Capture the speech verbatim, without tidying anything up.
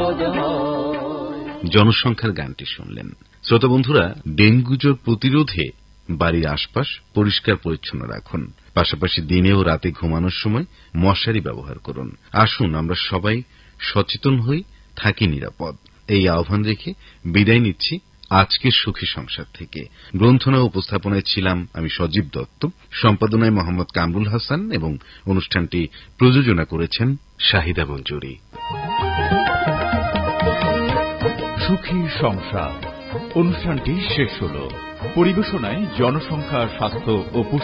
বিপদ হয়। জনসংখ্যার গানটি শুনলেন। শ্রোতা বন্ধুরা, ডেঙ্গু জ্বর প্রতিরোধে বাড়ির আশপাশ পরিষ্কার পরিচ্ছন্ন রাখুন। পাশাপাশি দিনে ও রাতে ঘুমানোর সময় মশারি ব্যবহার করুন। আসুন আমরা সবাই সচেতন হই, থাকি নিরাপদ। এই আহ্বান রেখে বিদায় নিচ্ছি আজকের সুখী সংসার থেকে। গ্রন্থনা উপস্থাপনায় ছিলাম আমি সজীব দত্ত, সম্পাদনায় মোহাম্মদ কামরুল হাসান এবং অনুষ্ঠানটি প্রযোজনা করেছেন শাহিদা মঞ্জুরি। সুখী সংসার অনুষ্ঠানটি শেষ হল। পরিবেশনায় জনসংখ্যা, স্বাস্থ্য ও